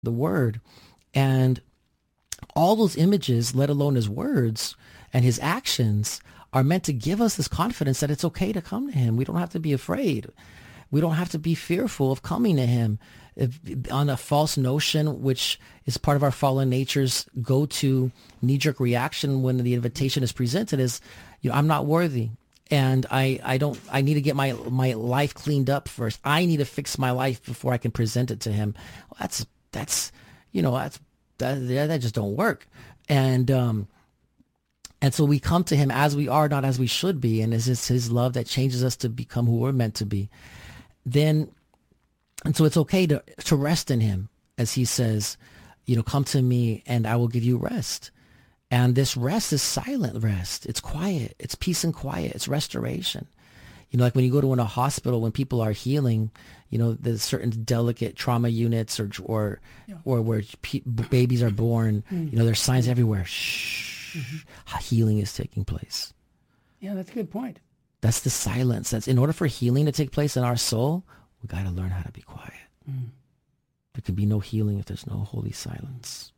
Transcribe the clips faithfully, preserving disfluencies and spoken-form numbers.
the word. And all those images, let alone his words and his actions, are meant to give us this confidence that it's okay to come to him. We don't have to be afraid. We don't have to be fearful of coming to him if, on a false notion, which is part of our fallen nature's go-to knee-jerk reaction when the invitation is presented is, you know, I'm not worthy. And I, I don't, I need to get my, my life cleaned up first. I need to fix my life before I can present it to him. Well, that's, that's, you know, that's, that, that just don't work. And, um, and so we come to him as we are, not as we should be. And it's just his love that changes us to become who we're meant to be. Then, and so it's okay to, to rest in him, as he says, you know, come to me and I will give you rest. And this rest is silent rest. It's quiet. It's peace and quiet. It's restoration. You know, like when you go to in a hospital, when people are healing, you know, there's certain delicate trauma units or or yeah. or where pe- babies are born, mm. you know, there's signs everywhere. Shh, mm-hmm. Healing is taking place. Yeah, that's a good point. That's the silence. That's in order for healing to take place in our soul, we got to learn how to be quiet. Mm. There can be no healing if there's no holy silence.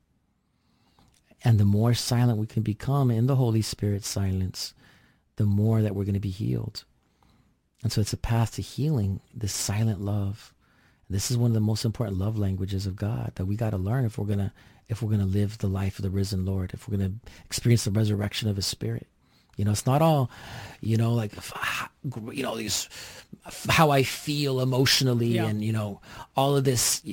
And the more silent we can become in the Holy Spirit's silence, the more that we're going to be healed. And so it's a path to healing, this silent love. This is one of the most important love languages of God that we got to learn if we're going to if we're going to live the life of the risen Lord, if we're going to experience the resurrection of his Spirit. You know, it's not all, you know, like, you know, these, how I feel emotionally yeah. and, you know, all of this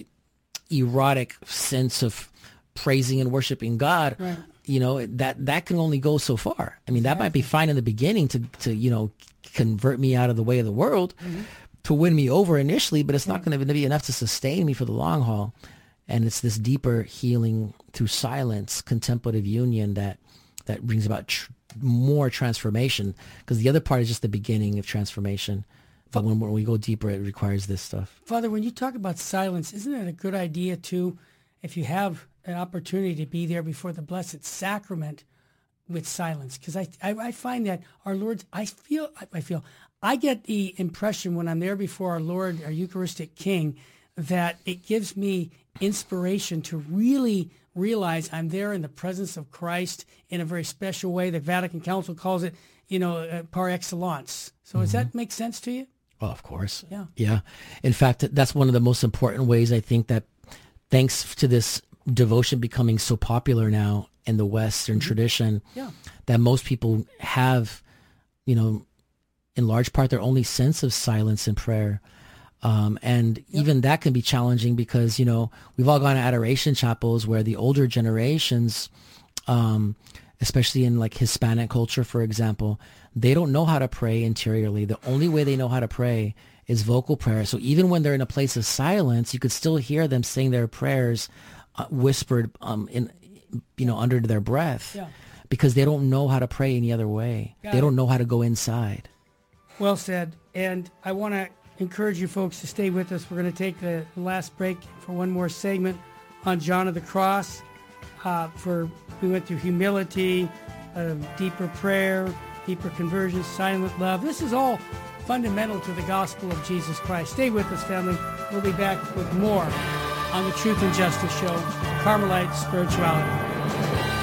erotic sense of praising and worshiping God, right. you know, that, that can only go so far. I mean, that exactly. might be fine in the beginning to, to, you know, convert me out of the way of the world, mm-hmm. to win me over initially, but it's not going to be enough to sustain me for the long haul. And it's this deeper healing through silence, contemplative union that, that brings about tr- more transformation, because the other part is just the beginning of transformation. But when, when we go deeper, it requires this stuff. Father, when you talk about silence, isn't it a good idea too, if you have an opportunity to be there before the Blessed Sacrament with silence? Because I, I I find that our Lord, I feel, I feel, I get the impression when I'm there before our Lord, our Eucharistic King, that it gives me inspiration to really realize I'm there in the presence of Christ in a very special way. The Vatican Council calls it, you know, uh, par excellence. So mm-hmm. does that make sense to you? Well, of course. Yeah. Yeah. In fact, that's one of the most important ways, I think, that thanks to this devotion becoming so popular now in the Western mm-hmm. tradition, yeah. that most people have, you know, in large part their only sense of silence and prayer. Um, and yep. even that can be challenging because, you know, we've all gone to adoration chapels where the older generations, um, especially in like Hispanic culture, for example, they don't know how to pray interiorly. The only way they know how to pray is vocal prayer. So even when they're in a place of silence, you could still hear them saying their prayers uh, whispered um, in, you know, under their breath yeah. because they don't know how to pray any other way. Got they it. don't know how to go inside. Well said. And I want to encourage you folks to stay with us. We're going to take the last break for one more segment on John of the Cross. Uh, for we went through humility, uh, deeper prayer, deeper conversion, silent love. This is all fundamental to the gospel of Jesus Christ. Stay with us, family. We'll be back with more on the Truth and Justice Show, Carmelite Spirituality.